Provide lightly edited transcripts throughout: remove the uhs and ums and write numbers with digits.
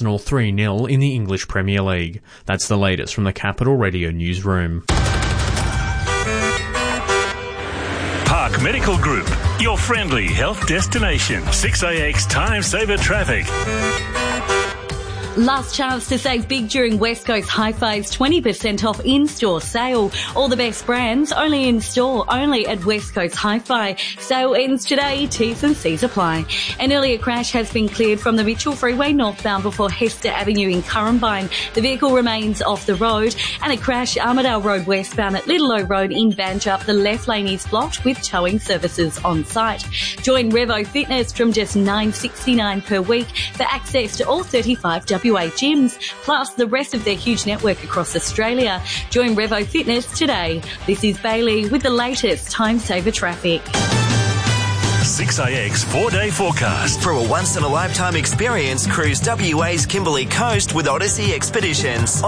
Arsenal 3-0 in the English Premier League. That's the latest from the Capital Radio newsroom. Park Medical Group, your friendly health destination. 6AX Time Saver Traffic. Last chance to save big during West Coast Hi-Fi's 20% off in-store sale. All the best brands only in-store, only at West Coast Hi-Fi. Sale ends today. T's and C's apply. An earlier crash has been cleared from the Mitchell Freeway northbound before Hester Avenue in Currumbine. The vehicle remains off the road. And a crash Armidale Road westbound at Little O Road in Banjup. The left lane is blocked with towing services on site. Join Revo Fitness from just $9.69 per week for access to all 35 WA gyms, plus the rest of their huge network across Australia. Join Revo Fitness today. This is Bailey with the latest Time Saver Traffic. 6AX 4-day forecast. For a once-in-a-lifetime experience, cruise WA's Kimberley Coast with Odyssey Expeditions.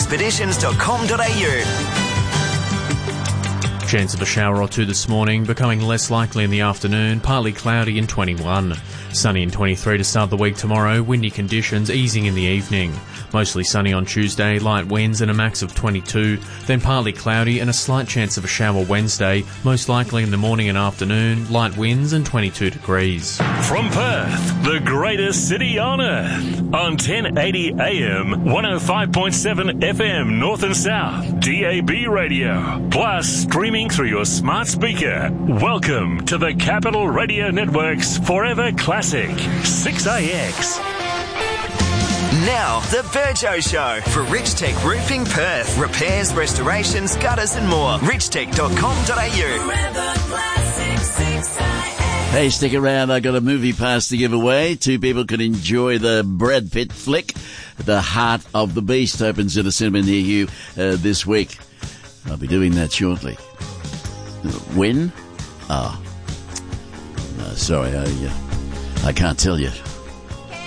odysseyexpeditions.com.au. Chance of a shower or two this morning, becoming less likely in the afternoon, partly cloudy and 21. Sunny and 23 to start the week tomorrow, windy conditions easing in the evening. Mostly sunny on Tuesday, light winds and a max of 22, then partly cloudy and a slight chance of a shower Wednesday, most likely in the morning and afternoon, light winds and 22 degrees. From Perth, the greatest city on earth, on 1080 AM, 105.7 FM North and South, DAB radio, plus streaming through your smart speaker. Welcome to the Capital Radio Network's Forever Classic 6AX. Now, the Virgo Show for Richtech Roofing Perth. Repairs, restorations, gutters and more. Richtech.com.au. Hey, stick around. I got a movie pass to give away. Two people can enjoy the Brad Pitt flick. The Heart of the Beast opens at a cinema near you this week. I'll be doing that shortly. When? Sorry, I can't tell you.